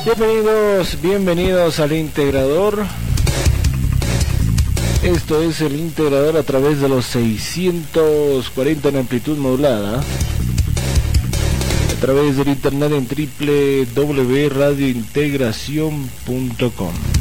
Bienvenidos al Integrador. Esto es el Integrador a través de los 640 en amplitud modulada, a través del internet en www.radiointegracion.com.